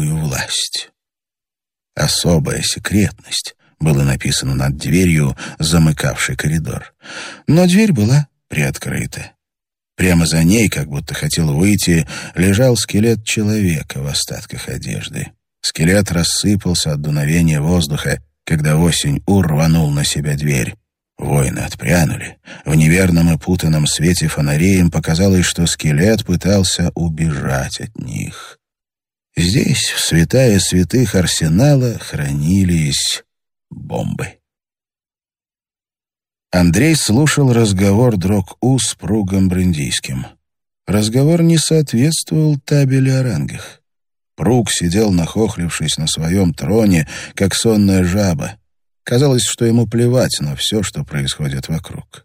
великую власть. «Особая секретность» было написано над дверью, замыкавшей коридор. Но дверь была приоткрыта. Прямо за ней, как будто хотел выйти, лежал скелет человека в остатках одежды. Скелет рассыпался от дуновения воздуха, когда Осень-У рванул на себя дверь. Воины отпрянули. В неверном и путанном свете фонарей им показалось, что скелет пытался убежать от них. Здесь, в святая святых арсенала, хранились бомбы. Андрей слушал разговор Дрог-У с Пругом Брендийским. Разговор не соответствовал табели о рангах. Пруг сидел, нахохлившись на своем троне, как сонная жаба. Казалось, что ему плевать на все, что происходит вокруг.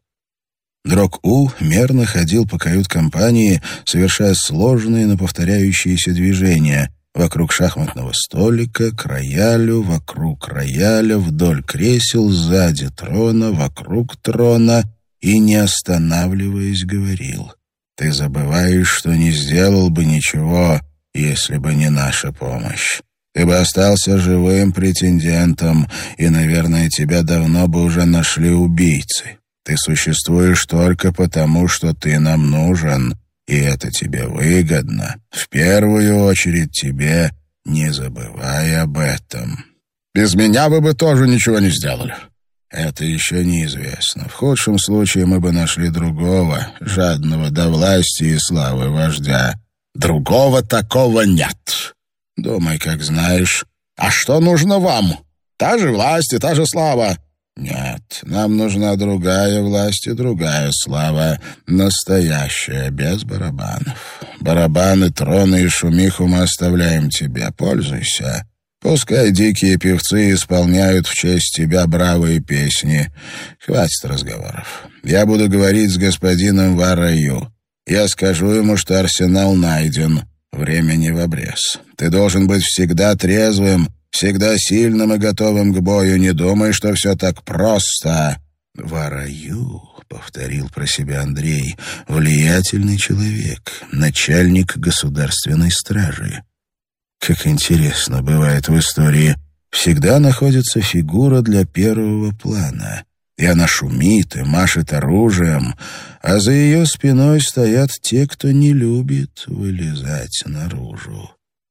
Дрог-У мерно ходил по кают-компании, совершая сложные, но повторяющиеся движения вокруг шахматного столика, к роялю, вокруг рояля, вдоль кресел, сзади трона, вокруг трона и, не останавливаясь, говорил: «Ты забываешь, что не сделал бы ничего, если бы не наша помощь. Ты бы остался живым претендентом, и, наверное, тебя давно бы уже нашли убийцы. Ты существуешь только потому, что ты нам нужен, и это тебе выгодно. В первую очередь тебе, не забывай об этом. Без меня вы бы тоже ничего не сделали. Это еще неизвестно. В худшем случае мы бы нашли другого, жадного до власти и славы вождя. Другого такого нет. Думай, как знаешь. А что нужно вам? Та же власть и та же слава. Нет, нам нужна другая власть и другая слава. Настоящая, без барабанов. Барабаны, троны и шумиху мы оставляем тебе. Пользуйся. Пускай дикие певцы исполняют в честь тебя бравые песни. Хватит разговоров. Я буду говорить с господином Вараю. Я скажу ему, что арсенал найден. Времени в обрез. Ты должен быть всегда трезвым, всегда сильным и готовым к бою. Не думай, что все так просто. Вараю, повторил про себя Андрей, влиятельный человек, начальник государственной стражи. Как интересно бывает в истории. Всегда находится фигура для первого плана. И она шумит и машет оружием, а за ее спиной стоят те, кто не любит вылезать наружу.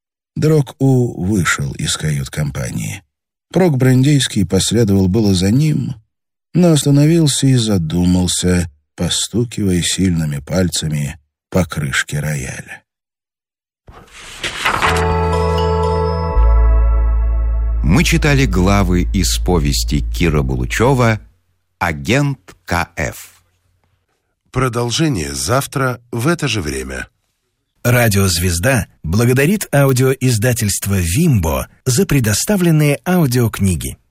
Дрог-У вышел из кают-компании. Прог Брендийский последовал было за ним, но остановился и задумался, постукивая сильными пальцами по крышке рояля. Мы читали главы из повести Кира Булычева «Агент К.Ф.». Продолжение завтра в это же время. Радиозвезда благодарит аудиоиздательство «Вимбо» за предоставленные аудиокниги.